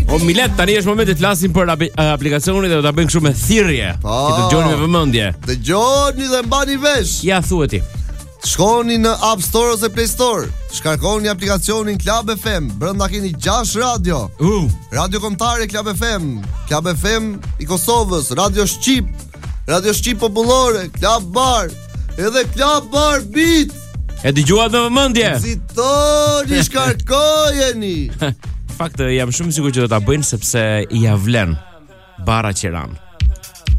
O Milet, tani është momenti të flasim për aplikacionin dhe do ta bëjmë kështu me thirrje. Që të dëgjoni me vëmendje. Dëgjoni dhe mbani vesh. Ja thuaj ti. Shkoni në App Store ose Play Store. Shkarkoni aplikacionin Club FM. Brenda keni 6 radio. Radio kombëtare Club FM, Club FM i Kosovës, Radio Shqip, Radio Shqip Popullore, Club Bar, edhe Club Bar Beat. E dëgjuat me vëmendje. Nxitoni, shkarkojeni. Në fakt jam shumë i sigurt që do ta bëjnë sepse ia vlen Bara Qiran.